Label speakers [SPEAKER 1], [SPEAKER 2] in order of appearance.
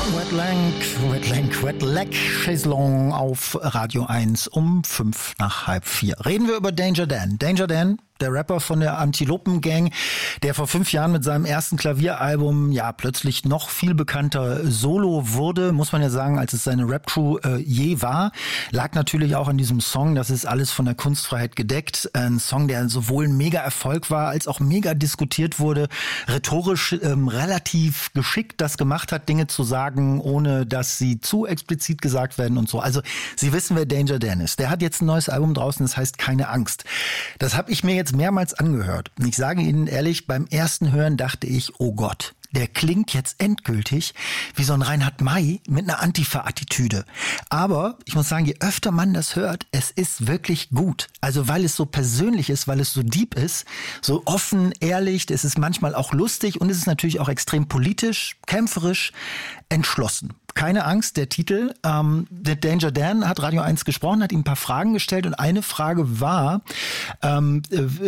[SPEAKER 1] Wet Leg Chaiselong auf Radio 1 um 3:05. Reden wir über Danger Dan. Danger Dan, der Rapper von der Antilopen-Gang, der vor 5 Jahren mit seinem ersten Klavieralbum ja plötzlich noch viel bekannter Solo wurde, muss man ja sagen, als es seine Rap-Crew je war. Lag natürlich auch an diesem Song, das ist alles von der Kunstfreiheit gedeckt. Ein Song, der sowohl ein Mega-Erfolg war, als auch mega diskutiert wurde, rhetorisch relativ geschickt das gemacht hat, Dinge zu sagen, ohne dass sie zu explizit gesagt werden und so. Also Sie wissen, wer Danger Dan ist. Der hat jetzt ein neues Album draußen, das heißt Keine Angst. Das habe ich mir jetzt mehrmals angehört. Und ich sage Ihnen ehrlich, beim ersten Hören dachte ich, oh Gott, der klingt jetzt endgültig wie so ein Reinhard May mit einer Antifa-Attitüde. Aber ich muss sagen, je öfter man das hört, es ist wirklich gut. Also weil es so persönlich ist, weil es so deep ist, so offen, ehrlich, es ist manchmal auch lustig und es ist natürlich auch extrem politisch, kämpferisch, entschlossen. Keine Angst, der Titel. Der Danger Dan hat Radio 1 gesprochen, hat ihm ein paar Fragen gestellt und eine Frage war,